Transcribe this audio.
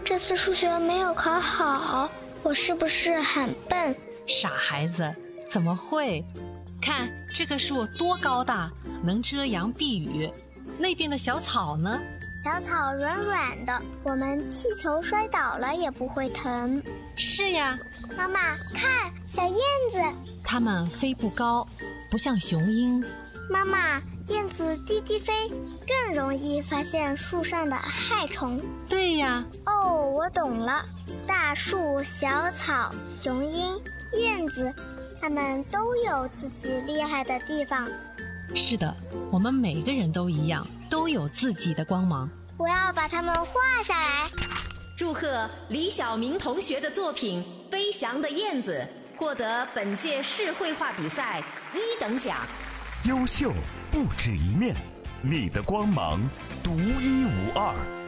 这次数学没有考好，我是不是很笨？ 傻孩子，怎么会？看这棵树多高大，能遮阳避雨。那边的小草呢？ 小草软软的，我们踢球摔倒了也不会疼。 是呀。 妈妈，看，小燕子。 它们飞不高，不像雄鹰。 妈妈，燕子低低飞，更容易发现树上的害虫。 对呀。 哦，我懂了。大树、小草、雄鹰、燕子，它们都有自己厉害的地方。 是的，我们每个人都一样，都有自己的光芒。 我要把它们画下来。 祝贺李晓明同学的作品《飞翔的燕子》获得本届市绘画比赛1等奖。 优秀不止一面，你的光芒独一无二。